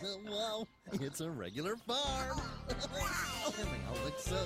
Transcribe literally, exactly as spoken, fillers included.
Whoa, it's a regular farm. And they all look so